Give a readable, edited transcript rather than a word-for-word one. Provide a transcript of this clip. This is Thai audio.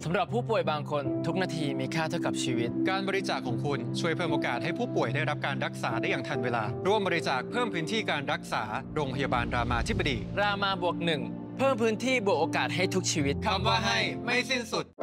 สำหรับผู้ป่วยบางคนทุกนาทีมีค่าเท่ากับชีวิตการบริจาคของคุณช่วยเพิ่มโอกาสให้ผู้ป่วยได้รับการรักษาได้อย่างทันเวลาร่วมบริจาคเพิ่มพื้นที่การรักษาโรงพยาบาลรามาธิบดีรามาบวก 1เพิ่มพื้นที่บวกโอกาสให้ทุกชีวิตคำว่าให้ไม่สิ้นสุด